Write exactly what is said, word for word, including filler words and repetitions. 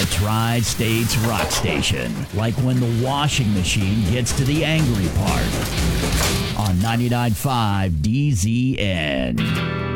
the Tri-States Rock Station. Like when the washing machine gets to the angry part. On ninety-nine point five D Z N.